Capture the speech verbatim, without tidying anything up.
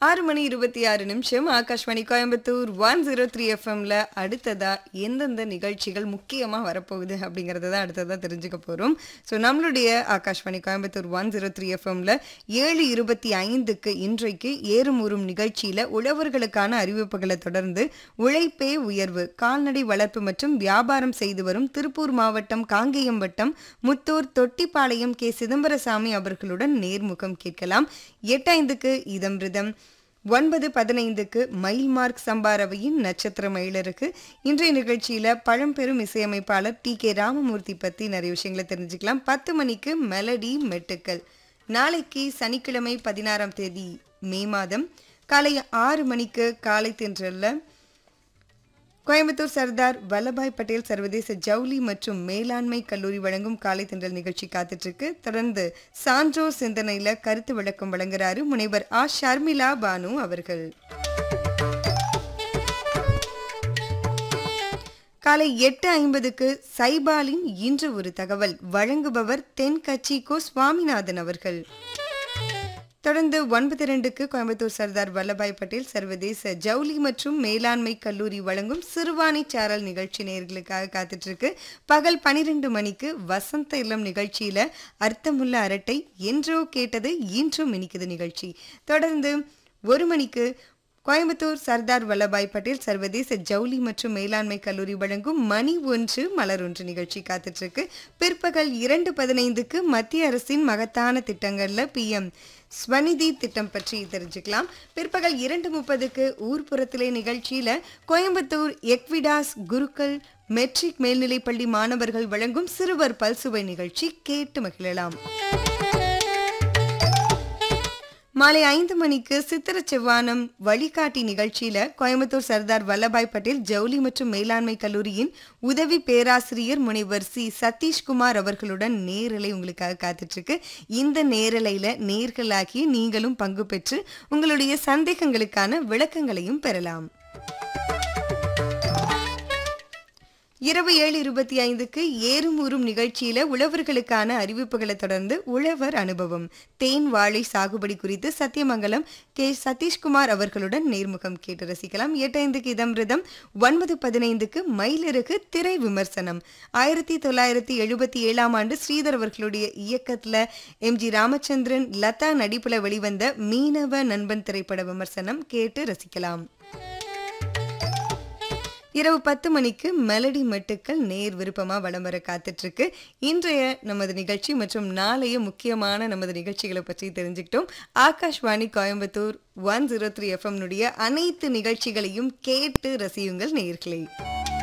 ஆறு மணி இருபத்தி ஆறு நிமிஷம் Akashvani Coimbatore one zero three எஃப்எம்ல அடுத்ததா எந்தெந்த நிகழ்ச்சிகள் முக்கியமாக வரப்போகுது அப்படிங்கிறத தான் அடுத்ததாக தெரிஞ்சுக்க போகிறோம். ஸோ நம்மளுடைய Akashvani Coimbatore one zero three எஃப்எம்ல ஏழு இருபத்தி ஐந்துக்கு இன்றைக்கு ஏறும் ஊறும் நிகழ்ச்சியில் உழவர்களுக்கான அறிவிப்புகளை தொடர்ந்து உழைப்பே உயர்வு கால்நடை வளர்ப்பு மற்றும் வியாபாரம் செய்து வரும் திருப்பூர் மாவட்டம் காங்கேயம் வட்டம் முத்தூர் தொட்டிப்பாளையம் கே சிதம்பரசாமி அவர்களுடன் நேர்முகம் கேட்கலாம். எட்டு ஐந்துக்கு இதம்ரிதம், ஒன்பது பதினைந்துக்கு மைல் மார்க் சம்பாரவையின் நட்சத்திர மயிலருக்கு. இன்றைய நிகழ்ச்சியில் பழம்பெரும் இசையமைப்பாளர் டி கே ராமமூர்த்தி பற்றி நிறைய விஷயங்களை தெரிஞ்சுக்கலாம். பத்து மணிக்கு மெலடி மெட்டுக்கள். நாளைக்கு சனிக்கிழமை பதினாறாம் தேதி மே மாதம் காலை ஆறு மணிக்கு காலை தென்றல்ல கோயம்புத்தூர் சர்தார் வல்லபாய் பட்டேல் சர்வதேச ஜவுளி மற்றும் மேலாண்மை கல்லூரி வழங்கும் காலை தென்றல் நிகழ்ச்சி காத்துட்டு இருக்கு. தொடர்ந்து சான்றோ சிந்தனையில கருத்து விளக்கம் வழங்குறாரு முனைவர் ஆ ஷர்மிளா பானு அவர்கள். காலை எட்டு ஐம்பதுக்கு சைபாலின் இன்று ஒரு தகவல் வழங்குபவர் தென்கட்சி கோ சுவாமிநாதன் அவர்கள். தொடர்ந்து ஒன்பது இரண்டுக்கு கோயம்புத்தூர் சர்தார் வல்லபாய் பட்டேல் சர்வதேச ஜவுளி மற்றும் மேலாண்மை கல்லூரி வழங்கும் சிறுவாணி சாரல் நிகழ்ச்சி நேயர்களுக்காக காத்துட்டு இருக்கு. பகல் பனிரெண்டு மணிக்கு வசந்த இல்லம் நிகழ்ச்சியில அர்த்தமுள்ள அரட்டை என்றோ கேட்டது இன்றும் இனிக்குது நிகழ்ச்சி. தொடர்ந்து ஒரு மணிக்கு கோயம்புத்தூர் சர்தார் வல்லபாய் பட்டேல் சர்வதேச ஜவுளி மற்றும் மேலாண்மை கல்லூரி வழங்கும் மணி ஒன்று மலர் ஒன்று நிகழ்ச்சி காத்துட்டு இருக்கு. பிற்பகல் இரண்டு பதினைந்துக்கு மத்திய அரசின் மகத்தான திட்டங்கள்ல பி எம் ஸ்வநிதி திட்டம் பற்றி தெரிஞ்சுக்கலாம். பிற்பகல் இரண்டு முப்பதுக்கு ஊர்ப்புறத்திலே நிகழ்ச்சியில கோயம்புத்தூர் எக்விடாஸ் குருக்கள் மெட்ரிக் மேல்நிலைப்பள்ளி மாணவர்கள் வழங்கும் சிறுவர் பல்சுவை நிகழ்ச்சி கேட்டு மகிழலாம். மாலை ஐந்து மணிக்கு சித்திர செவ்வானம் வழிகாட்டி நிகழ்ச்சியில கோயம்புத்தூர் சர்தார் வல்லபாய் பட்டேல் ஜவுளி மற்றும் மேலாண்மை கல்லூரியின் உதவி பேராசிரியர் முனைவர் சி சதீஷ்குமார் அவர்களுடன் நேரலை உங்களுக்காக காத்துட்டு இருக்கு. இந்த நேரலையில நேர்களாகி நீங்களும் பங்கு பெற்று உங்களுடைய சந்தேகங்களுக்கான விளக்கங்களையும் பெறலாம். இரவு ஏழு இருபத்தி ஐந்துக்கு ஏறும் ஊறும் நிகழ்ச்சியில உழவர்களுக்கான அறிவிப்புகளை தொடர்ந்து உழவர் அனுபவம் தேன் வாழை சாகுபடி குறித்து சத்தியமங்கலம் கே சதீஷ்குமார் அவர்களுடன் நேர்முகம் கேட்டு ரசிக்கலாம். எட்டு ஐந்துக்கு இதம்ரிதம், ஒன்பது பதினைந்துக்கு மயிலிறகு திரை விமர்சனம். ஆயிரத்தி தொள்ளாயிரத்தி எழுபத்தி ஏழாம் ஆண்டு ஸ்ரீதர் அவர்களுடைய இயக்கத்துல எம் ஜி ராமச்சந்திரன் லதா நடிப்புல வெளிவந்த மீனவ நண்பன் திரைப்பட விமர்சனம் கேட்டு ரசிக்கலாம். இரவு பத்து மணிக்கு மெலடி மெட்டுக்கள் நேர் விருப்பமாக வலம் வர காத்துட்டு இருக்கு. இன்றைய நமது நிகழ்ச்சி மற்றும் நாளைய முக்கியமான நமது நிகழ்ச்சிகளை பற்றி தெரிஞ்சுக்கிட்டோம். Akashvani Coimbatore one zero three FM னுடைய அனைத்து நிகழ்ச்சிகளையும் கேட்டு ரசியுங்கள் நேயர்களே.